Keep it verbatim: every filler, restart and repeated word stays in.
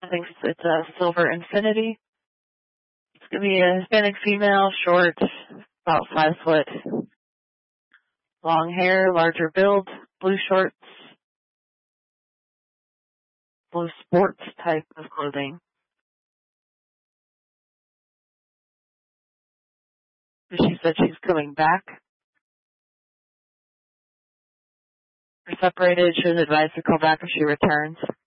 I think it's a Silver Infinity. It's going to be a Hispanic female, short, about five foot, long hair, larger build, blue shorts, blue sports type of clothing. She said she's coming back. We're separated. She was advised to call back if she returns.